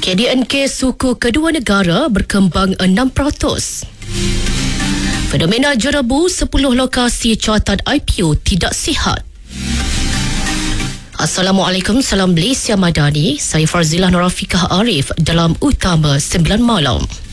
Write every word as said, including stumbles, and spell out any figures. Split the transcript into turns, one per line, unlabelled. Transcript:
K D N K suku kedua negara berkembang enam peratus. Fenomena jerebu sepuluh lokasi carta I P O tidak sihat. Assalamualaikum, salam Malaysia Madani. Saya Farzilah Norafikah Arif dalam Utama sembilan Malam.